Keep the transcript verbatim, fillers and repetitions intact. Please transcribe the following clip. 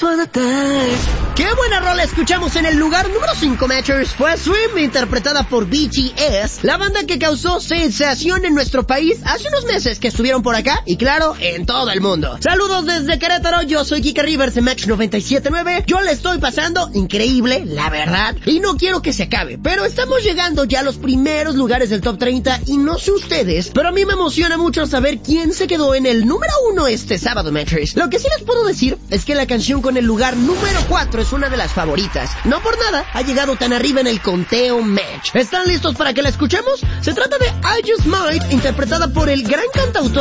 just wanna dance. ¡Qué buena rola escuchamos en el lugar número cinco, Matchers! Fue Swim, interpretada por B T S, la banda que causó sensación en nuestro país hace unos meses que estuvieron por acá y, claro, en todo el mundo. Saludos desde Querétaro, yo soy Kika Rivers de Match noventa y siete punto nueve. Yo le estoy pasando increíble, la verdad, y no quiero que se acabe, pero estamos llegando ya a los primeros lugares del Top treinta y no sé ustedes, pero a mí me emociona mucho saber quién se quedó en el número uno este sábado, Matchers. Lo que sí les puedo decir es que la canción con el lugar número cuatro es una de las favoritas. No por nada ha llegado tan arriba en el conteo Match. ¿Están listos para que la escuchemos? Se trata de I Just Might, interpretada por el gran cantautor